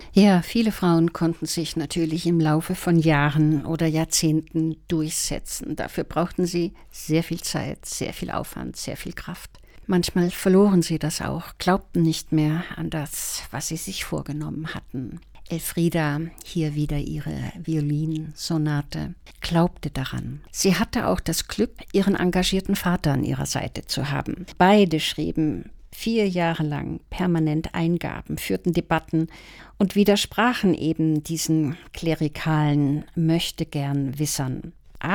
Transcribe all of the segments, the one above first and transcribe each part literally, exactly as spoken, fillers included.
Ja, viele Frauen konnten sich natürlich im Laufe von Jahren oder Jahrzehnten durchsetzen. Dafür brauchten sie sehr viel Zeit, sehr viel Aufwand, sehr viel Kraft. Manchmal verloren sie das auch, glaubten nicht mehr an das, was sie sich vorgenommen hatten. Elfriede, hier wieder ihre Violinsonate, glaubte daran. Sie hatte auch das Glück, ihren engagierten Vater an ihrer Seite zu haben. Beide schrieben vier Jahre lang permanent Eingaben, führten Debatten und widersprachen eben diesen klerikalen Möchtegern-Wissern.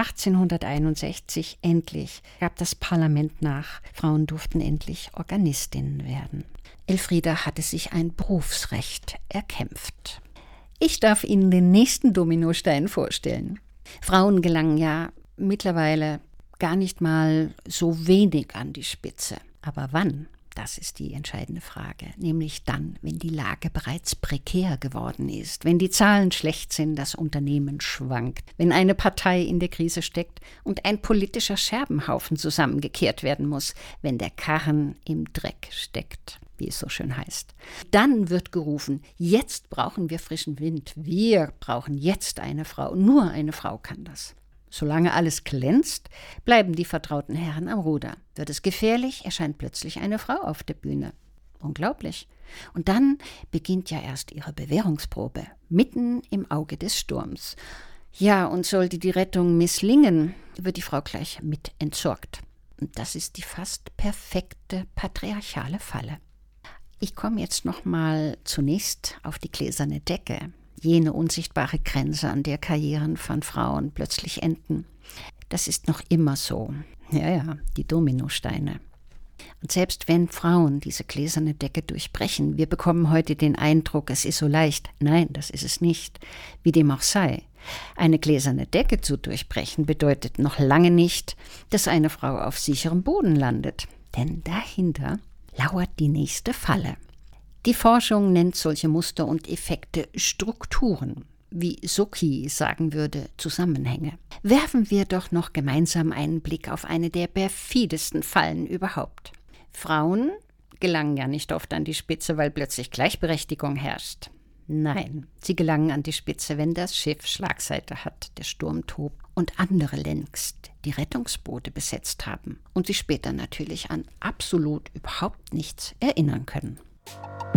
achtzehnhunderteinundsechzig endlich gab das Parlament nach. Frauen durften endlich Organistinnen werden. Elfriede hatte sich ein Berufsrecht erkämpft. Ich darf Ihnen den nächsten Dominostein vorstellen. Frauen gelangen ja mittlerweile gar nicht mal so wenig an die Spitze. Aber wann? Das ist die entscheidende Frage, nämlich dann, wenn die Lage bereits prekär geworden ist, wenn die Zahlen schlecht sind, das Unternehmen schwankt, wenn eine Partei in der Krise steckt und ein politischer Scherbenhaufen zusammengekehrt werden muss, wenn der Karren im Dreck steckt, wie es so schön heißt. Dann wird gerufen, jetzt brauchen wir frischen Wind, wir brauchen jetzt eine Frau, nur eine Frau kann das. Solange alles glänzt, bleiben die vertrauten Herren am Ruder. Wird es gefährlich, erscheint plötzlich eine Frau auf der Bühne. Unglaublich. Und dann beginnt ja erst ihre Bewährungsprobe, mitten im Auge des Sturms. Ja, und sollte die Rettung misslingen, wird die Frau gleich mit entsorgt. Und das ist die fast perfekte patriarchale Falle. Ich komme jetzt noch mal zunächst auf die gläserne Decke. Jene unsichtbare Grenze, an der Karrieren von Frauen plötzlich enden. Das ist noch immer so. Ja, ja, die Dominosteine. Und selbst wenn Frauen diese gläserne Decke durchbrechen, wir bekommen heute den Eindruck, es ist so leicht. Nein, das ist es nicht. Wie dem auch sei. Eine gläserne Decke zu durchbrechen bedeutet noch lange nicht, dass eine Frau auf sicherem Boden landet. Denn dahinter lauert die nächste Falle. Die Forschung nennt solche Muster und Effekte Strukturen, wie Socki sagen würde, Zusammenhänge. Werfen wir doch noch gemeinsam einen Blick auf eine der perfidesten Fallen überhaupt. Frauen gelangen ja nicht oft an die Spitze, weil plötzlich Gleichberechtigung herrscht. Nein, sie gelangen an die Spitze, wenn das Schiff Schlagseite hat, der Sturm tobt und andere längst die Rettungsboote besetzt haben und sich später natürlich an absolut überhaupt nichts erinnern können.